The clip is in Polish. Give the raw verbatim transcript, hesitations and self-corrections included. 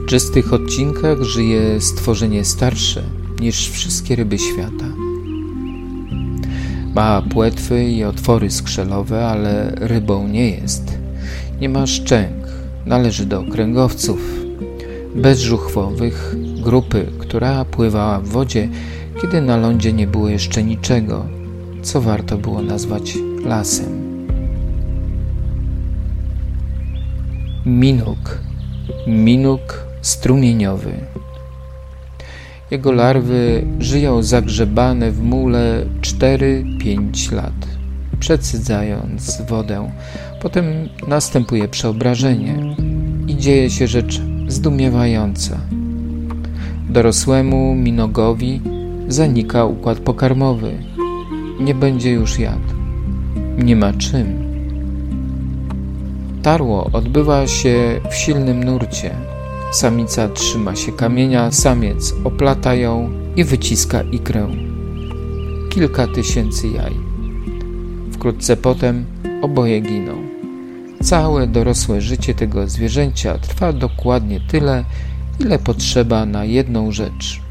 W czystych odcinkach żyje stworzenie starsze niż wszystkie ryby świata. Ma płetwy i otwory skrzelowe, ale rybą nie jest. Nie ma szczęk, należy do kręgowców, bezżuchwowych, grupy, która pływała w wodzie, kiedy na lądzie nie było jeszcze niczego, co warto było nazwać lasem. Minuk, minuk strumieniowy. Jego larwy żyją zagrzebane w mule cztery pięć lat, przecedzając wodę. Potem następuje przeobrażenie i dzieje się rzecz zdumiewająca. Dorosłemu minogowi zanika układ pokarmowy. Nie będzie już jadł. Nie ma czym. Tarło odbywa się w silnym nurcie. Samica trzyma się kamienia, samiec oplata ją i wyciska ikrę. Kilka tysięcy jaj. Wkrótce potem oboje giną. Całe dorosłe życie tego zwierzęcia trwa dokładnie tyle, ile potrzeba na jedną rzecz.